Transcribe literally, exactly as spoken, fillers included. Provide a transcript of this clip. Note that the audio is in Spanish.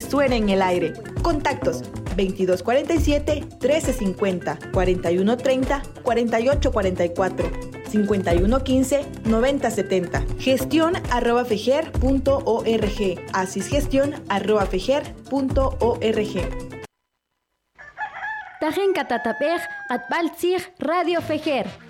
suena en el aire. Contactos veintidós cuarenta y siete, trece cincuenta, cuarenta y uno treinta, cuarenta y ocho cuarenta y cuatro, cincuenta y uno quince, noventa setenta. Gestión arroba fejer punto org. Asisgestión arroba fejer punto org. Tajen Catatapej, Atbaltzig, Radio Fejer.